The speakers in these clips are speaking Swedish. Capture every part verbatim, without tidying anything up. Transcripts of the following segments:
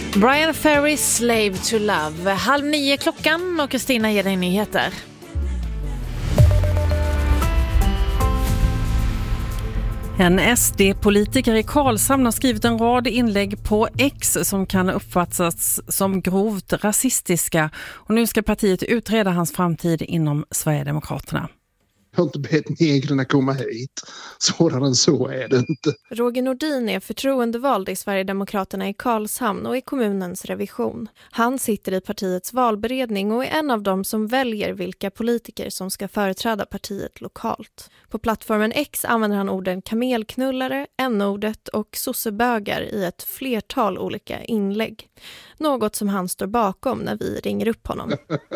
Brian Ferry, Slave to Love. Halv nio klockan och Kristina ger dig nyheter. En S D-politiker i Karlshamn har skrivit en rad inlägg på X som kan uppfattas som grovt rasistiska. Och nu ska partiet utreda hans framtid inom Sverigedemokraterna. Jag har inte bett negrarna komma hit. Svårare än så är det inte. Roger Nordin är förtroendevald i Sverigedemokraterna i Karlshamn och i kommunens revision. Han sitter i partiets valberedning och är en av dem som väljer vilka politiker som ska företräda partiet lokalt. På plattformen X använder han orden kamelknullare, n-ordet och sossebögar i ett flertal olika inlägg. Något som han står bakom när vi ringer upp honom.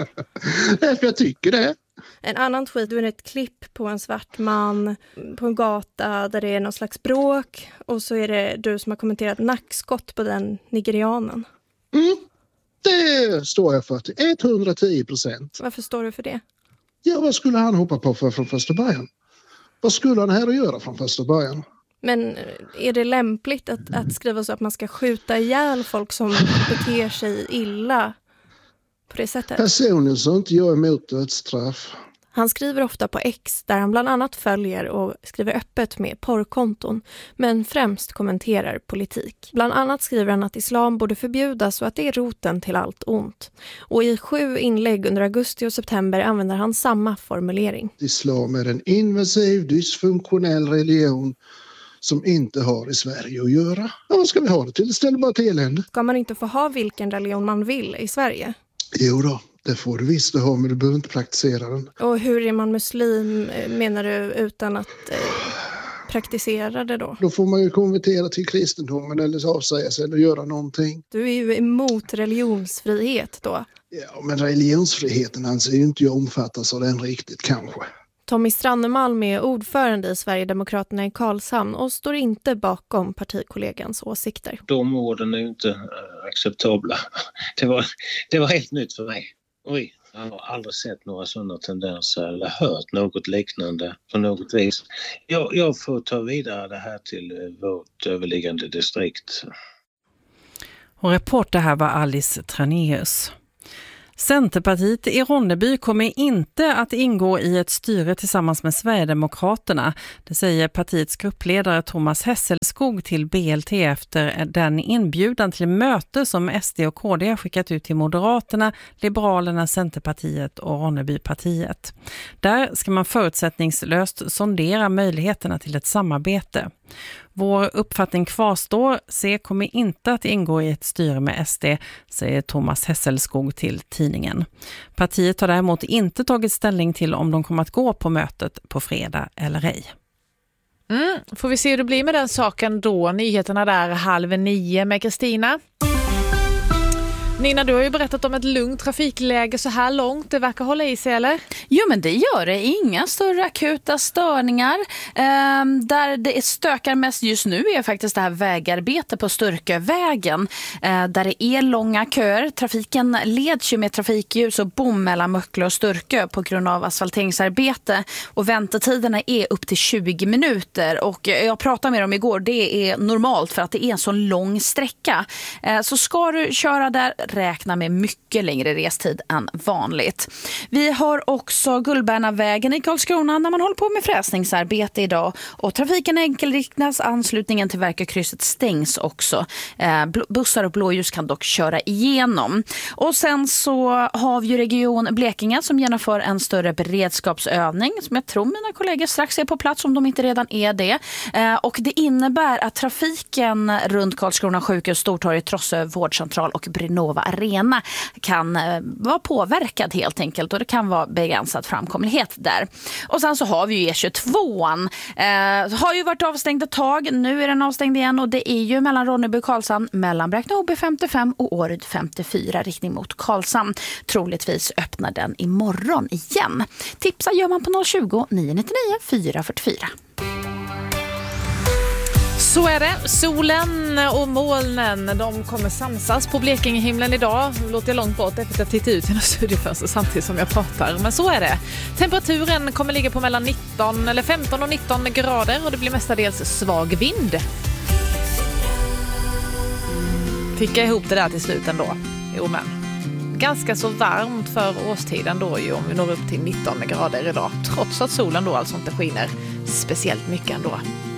Jag tycker det. En annan tweet, du är ett klipp på en svart man på en gata där det är någon slags bråk. Och så är det du som har kommenterat nackskott på den nigerianen. Mm, det står jag för till etthundratio procent. Varför står du för det? Ja, vad skulle han hoppa på för från första början? Vad skulle han här att göra från första början? Men är det lämpligt att, att skriva så att man ska skjuta ihjäl folk som beter sig illa på det sättet? Personligen så inte jag emot dödsstraff. Han skriver ofta på X där han bland annat följer och skriver öppet med porrkonton, men främst kommenterar politik. Bland annat skriver han att islam borde förbjudas och att det är roten till allt ont. Och i sju inlägg under augusti och september använder han samma formulering. Islam är en invasiv, dysfunktionell religion som inte har i Sverige att göra. Ja, vad ska vi ha det till? Ställ bara till elände. Ska man inte få ha vilken religion man vill i Sverige? Jo då, det får du visst ha, men du behöver inte praktisera den. Och hur är man muslim, menar du, utan att eh, praktisera det då? Då får man ju konvertera till kristendomen eller avsäga sig eller göra någonting. Du är ju emot religionsfrihet då. Ja, men religionsfriheten anser ju inte jag omfattas av den riktigt kanske. Tommy Strannemalm är ordförande i Sverigedemokraterna i Karlshamn och står inte bakom partikollegans åsikter. De orden är ju inte acceptabla. Det var, det var helt nytt för mig. Oj, jag har aldrig sett några sådana tendenser eller hört något liknande på något vis. Jag, jag får ta vidare det här till vårt överliggande distrikt. Och reporter här var Alice Traneus. Centerpartiet i Ronneby kommer inte att ingå i ett styre tillsammans med Sverigedemokraterna. Det säger partiets gruppledare Thomas Hesselskog till B L T efter den inbjudan till möte som S D och K D har skickat ut till Moderaterna, Liberalerna, Centerpartiet och Ronnebypartiet. Där ska man förutsättningslöst sondera möjligheterna till ett samarbete. Vår uppfattning kvarstår. C kommer inte att ingå i ett styre med S D, säger Thomas Hesselskog till tidningen. Partiet har däremot inte tagit ställning till om de kommer att gå på mötet på fredag eller ej. Mm, får vi se hur det blir med den saken då. Nyheterna där halv nio med Kristina. Nina, du har ju berättat om ett lugnt trafikläge så här långt. Det verkar hålla i sig, eller? Jo, men det gör det. Inga större akuta störningar. Ehm, där det stökar mest just nu är faktiskt det här vägarbete på Sturkövägen. Ehm, där det är långa köer. Trafiken leds ju med trafikljus och bom mellan Möckle och Sturkö på grund av asfalteringsarbete. Och väntetiderna är upp till tjugo minuter. Och jag pratade med dem igår. Det är normalt för att det är en så lång sträcka. Ehm, så ska du köra där, räkna med mycket längre restid än vanligt. Vi har också Gullbernavägen i Karlskrona när man håller på med fräsningsarbete idag. Och trafiken enkelriktas, anslutningen till Verkerkrysset stängs också. Eh, bussar och blåljus kan dock köra igenom. Och sen så har vi ju Region Blekinge som genomför en större beredskapsövning som jag tror mina kollegor strax är på plats om de inte redan är det. Eh, och det innebär att trafiken runt Karlskrona sjukhus, Stortorget, Trossö, vårdcentral och Brinova Arena kan eh, vara påverkad helt enkelt och det kan vara begränsad framkomlighet där. Och sen så har vi ju E tjugotvå. Eh, har ju varit avstängd ett tag, nu är den avstängd igen och det är ju mellan Ronneby och Karlshamn, mellan Bräkne O B femtiofem och Åryd femtiofyra riktning mot Karlshamn. Troligtvis öppnar den imorgon igen. Tipsa gör man på noll tjugo, nio nio nio, fyra fyra fyra. Så är det. Solen och molnen, de kommer samsas på Blekingehimlen idag. Det låter långt bort efter att jag tittar ut genom studiefönstret samtidigt som jag pratar. Men så är det. Temperaturen kommer ligga på mellan nitton eller femton och nitton grader och det blir mestadels svag vind. fick jag ihop det där till slut ändå. Jo men, ganska så varmt för årstiden då ju, om vi når upp till nitton grader idag. Trots att solen då alltså inte skiner speciellt mycket ändå.